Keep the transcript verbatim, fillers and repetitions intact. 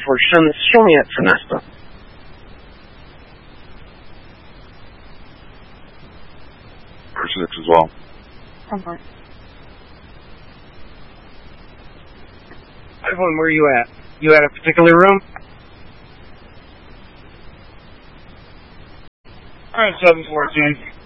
for show, show me at Sonesta. For six as well. Okay. Evelyn, where are you at? You at a particular room? Alright, seven fourteen.